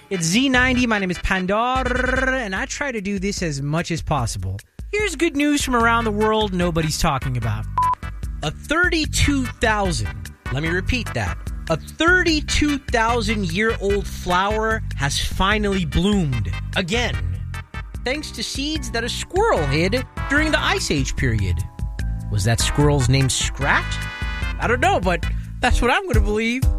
It's Z90. My name is Pandor, and I try to do this as much as possible. Here's good news from around the world nobody's talking about. A 32,000-year-old flower has finally bloomed again, thanks to seeds that a squirrel hid during the Ice Age period. Was that squirrel's name Scrat? I don't know, but that's what I'm going to believe.